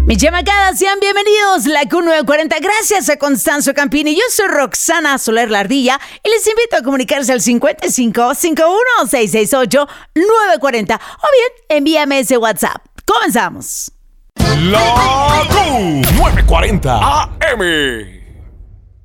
Mis chamacadas, sean bienvenidos. La Q940, gracias a Constanzo Campini. Yo soy Roxana Soler Lardilla y les invito a comunicarse al 55 51 668 940 o bien envíame ese WhatsApp. Comenzamos. La Q940 AM.